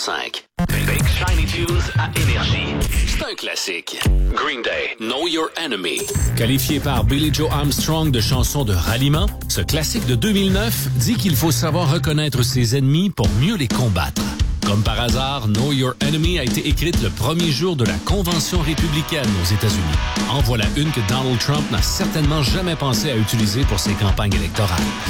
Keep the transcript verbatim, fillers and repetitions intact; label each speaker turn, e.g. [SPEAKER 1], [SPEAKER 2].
[SPEAKER 1] cinq. Big Shiny Tunes à Énergie. C'est un classique. Green Day, Know Your Enemy. Qualifié par Billie Joe Armstrong de chanson de ralliement, ce classique de deux mille neuf dit qu'il faut savoir reconnaître ses ennemis pour mieux les combattre. Comme par hasard, Know Your Enemy a été écrite le premier jour de la Convention républicaine aux États-Unis. En voilà une que Donald Trump n'a certainement jamais pensé à utiliser pour ses campagnes électorales.